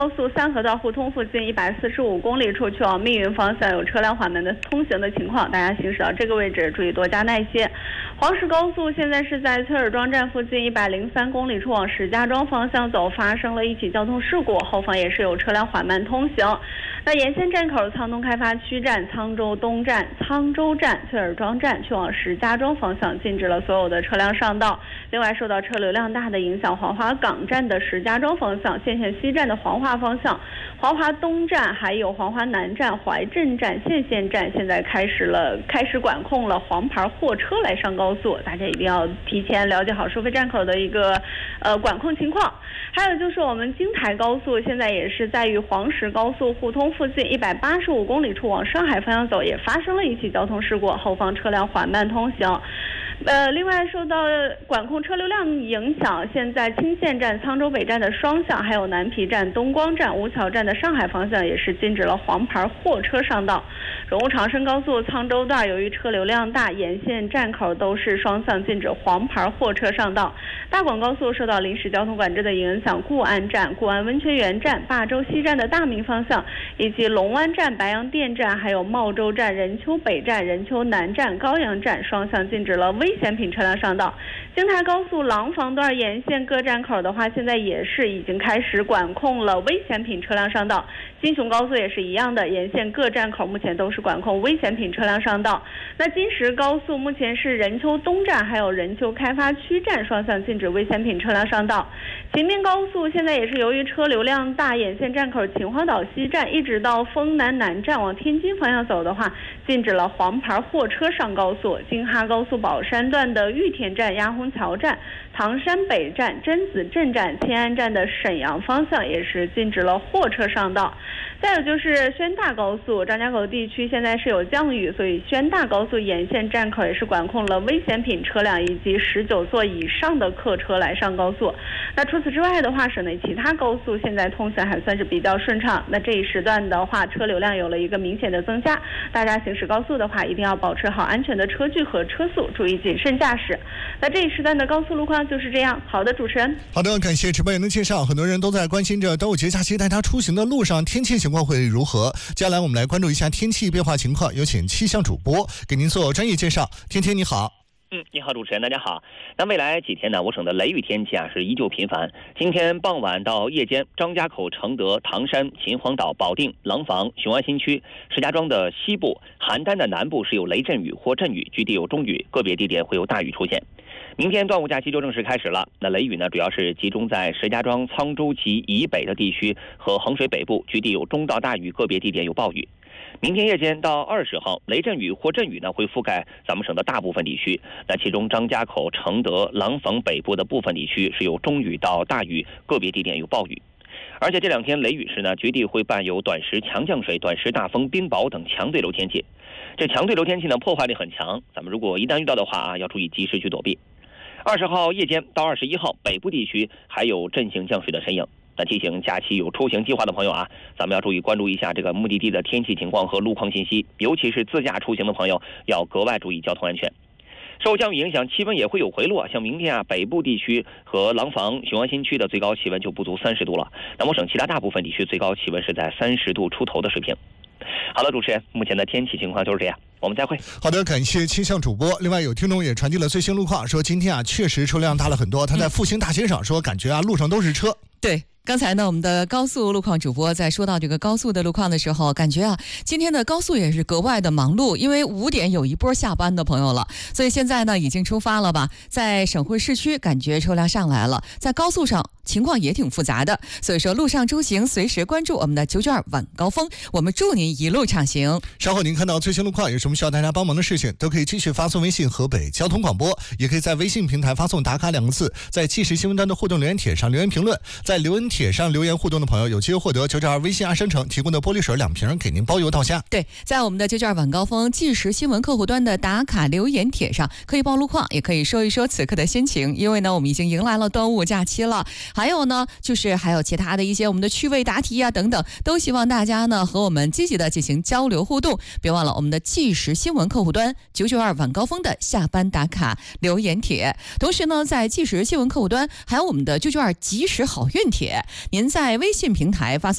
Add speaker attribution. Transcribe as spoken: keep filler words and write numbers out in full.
Speaker 1: 高速三河到互通附近一百四十五公里处去往密云方向有车辆缓慢的通行的情况，大家行驶到这个位置注意多加耐些。黄石高速现在是在崔尔庄站附近一百零三公里处往石家庄方向走，发生了一起交通事故，后方也是有车辆缓慢通行。那沿线站口沧东开发区站、沧州东站、沧州站、崔尔庄站去往石家庄方向禁止了所有的车辆上道。另外受到车流量大的影响，黄华港站的石家庄方向、县县西站的黄华方向、黄华东站还有黄华南站、怀镇站、县县站现在开始了开始管控了黄牌货车来上高速，大家一定要提前了解好收费站口的一个呃管控情况。还有就是我们京台高速现在也是在与黄石高速互通附近一百八十五公里处往上海方向走，也发生了一起交通事故，后方车辆缓慢通行。呃，另外受到管控车流量影响，现在青县站、沧州北站的双向，还有南皮站、东光站、吴桥站的上海方向也是禁止了黄牌货车上道。荣乌长深高速沧州段由于车流量大，沿线站口都是双向禁止黄牌货车上道。大广高速受到临时交通管制的影响，固安站、固安温泉园站、霸州西站的大明方向，以及龙湾站、白洋淀站，还有茂州站、任丘北站、任丘南站、高阳站双向禁止了危险品车辆上道。京台高速廊坊段沿线各站口的话，现在也是已经开始管控了危险品车辆上道。金雄高速也是一样的，沿线各站口目前都是管控危险品车辆上道。那金石高速目前是任丘东站还有任丘开发区站双向禁止危险品车辆上道。秦滨高速现在也是由于车流量大，沿线站口秦皇岛西站一直到丰南南站往天津方向走的话，禁止了黄牌货车上高速。京哈高速宝山段的玉田站、鸭红桥站、唐山北站、榛子镇站、迁安站的沈阳方向也是禁止了货车上道。再有就是宣大高速张家口地区现在是有降雨，所以宣大高速沿线站口也是管控了危险品车辆以及十九座以上的客车来上高速。那除此之外的话，省内其他高速现在通行还算是比较顺畅。那这一时段的话，车流量有了一个明显的增加，大家行驶高速的话一定要保持好安全的车距和车速，注意谨慎驾驶。那这一时段的高速路况就是这样。好的，主持人。
Speaker 2: 好的，感谢直播员的介绍。很多人都在关心着端午节假期大家出行的路上天气情况会如何。接下来我们来关注一下天气变化情况，有请气象主播给您做专业介绍。天天你好。
Speaker 3: 嗯，你好，主持人，大家好。那未来几天呢，我省的雷雨天气啊是依旧频繁。今天傍晚到夜间，张家口、承德、唐山、秦皇岛、保定、廊坊、雄安新区、石家庄的西部、邯郸的南部是有雷阵雨或阵雨，局地有中雨，个别地点会有大雨出现。明天端午假期就正式开始了。那雷雨呢，主要是集中在石家庄、沧州及以北的地区和衡水北部，局地有中到大雨，个别地点有暴雨。明天夜间到二十号，雷阵雨或阵雨呢会覆盖咱们省的大部分地区。那其中张家口、承德、廊坊北部的部分地区是有中雨到大雨，个别地点有暴雨。而且这两天雷雨时呢，局地会伴有短时强降水、短时大风、冰雹等强对流天气。这强对流天气呢，破坏力很强，咱们如果一旦遇到的话啊，要注意及时去躲避。二十号夜间到二十一号，北部地区还有阵性降水的身影。那提醒假期有出行计划的朋友啊，咱们要注意关注一下这个目的地的天气情况和路况信息，尤其是自驾出行的朋友要格外注意交通安全。受降雨影响，气温也会有回落，像明天啊，北部地区和廊坊、雄安新区的最高气温就不足三十度了。那么省其他大部分地区最高气温是在三十度出头的水平。好了，主持人，目前的天气情况就是这样，我们再会。
Speaker 2: 好的，感谢气象主播。另外有听众也传递了最新路况，说今天啊确实车辆大了很多，他在复兴大街上说感觉啊路上都是车。
Speaker 4: 对。刚才呢，我们的高速路况主播在说到这个高速的路况的时候，感觉啊，今天的高速也是格外的忙碌，因为五点有一波下班的朋友了，所以现在呢已经出发了吧？在省会市区感觉车辆上来了，在高速上情况也挺复杂的，所以说路上出行随时关注我们的九九二晚高峰，我们祝您一路畅行。
Speaker 2: 稍后您看到最新路况有什么需要大家帮忙的事情，都可以继续发送微信河北交通广播，也可以在微信平台发送打卡两个字，在即时新闻端的互动留言帖上留言评论，在留言帖上留言互动的朋友有机会获得九九二微信二商城提供的玻璃水两瓶，给您包邮到家。
Speaker 4: 对，在我们的九九二晚高峰即时新闻客户端的打卡留言帖上可以报路况，也可以说一说此刻的心情，因为呢我们已经迎来了端午假期了。还有呢就是还有其他的一些我们的趣味答题啊等等，都希望大家呢和我们积极的进行交流互动。别忘了我们的即时新闻客户端九九二晚高峰的下班打卡留言帖，同时呢在即时新闻客户端还有我们的九九二即时好运帖，您在微信平台发送